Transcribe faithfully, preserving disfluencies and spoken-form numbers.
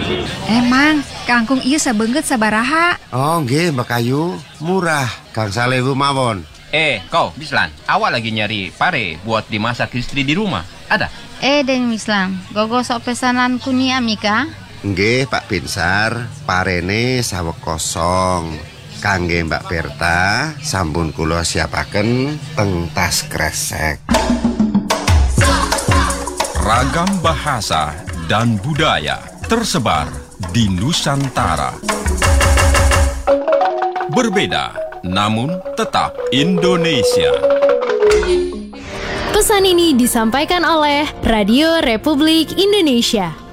Emang, kangkung ieu sabeungeut sabaraha? Oh nggih Mbak Ayu, murah. Kang Salewu mawon. Eh, kau, Bislan, awak lagi nyari pare buat dimasak istri di rumah. Ada? Eh, Den Mislang, gogosok pesanan kunyi Amika? Nggih Pak Binsar, parene saweg kosong. Kangge Mbak Berta, sampun kula siapaken teng tas kresek. Ragam bahasa dan budaya tersebar di Nusantara. Berbeda, namun tetap Indonesia. Pesan ini disampaikan oleh Radio Republik Indonesia.